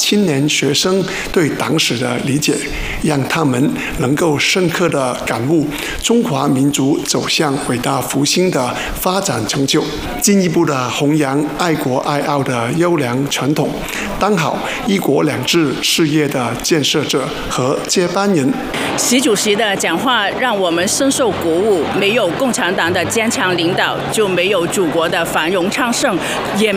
青年学生对党史的理解，让他们能够深刻地感悟中华民族走向伟大复兴的发展成就，进一步的弘扬爱国爱澳的优良传统，当好一国两制事业的建设者和接班人。 习主席的讲话让我们深受鼓舞，没有共产党的坚强领导，就没有祖国的繁荣昌盛，也